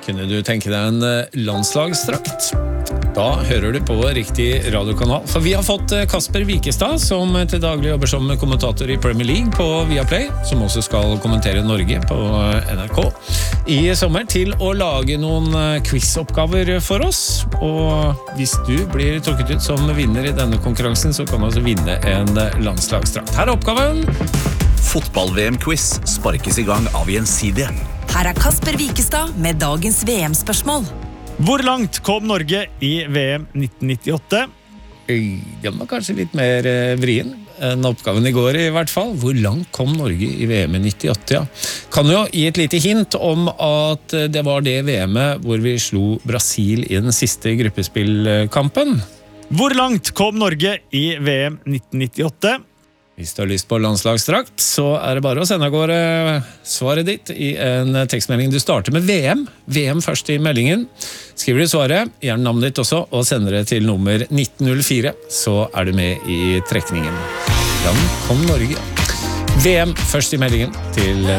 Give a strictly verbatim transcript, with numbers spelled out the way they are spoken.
Kunne du tenke deg en landslagsdrakt? Da hører du på riktig radiokanal. For vi har fått Kasper Wikestad, som til daglig jobber som kommentator i Premier League på Viaplay, som også skal kommentere Norge på N R K i sommer, til å lage noen quizoppgaver for oss. Og hvis du blir trukket ut som vinner i denne konkurransen, så kan du altså vinne en landslagsdrakt. Her er oppgaven. Fotball-V M-quiz sparkes i gang av Gjensidige. Her er Kasper Wikestad med dagens V M-spørsmål. Hvor langt kom Norge i V M nitten nittiåtte? Den var kanskje litt mer vrien enn oppgaven i går i hvert fall. Hvor langt kom Norge i V M i nittiåtte, ja. Kan jo gi et lite hint om at det var det V M-et hvor vi slo Brasil i den siste gruppespillkampen. Hvor langt kom Norge i V M nitten nittiåtte? Hvis du har lyst på landslagsdrakt, så er det bare å sende av gårde svaret ditt i en tekstmelding. Du starter med V M. V M først i meldingen. Skriver du svaret, gjerne navnet ditt også, og sender det til nummer nitten null fire, så er du med i trekningen. Land kom Norge. V M først i meldingen til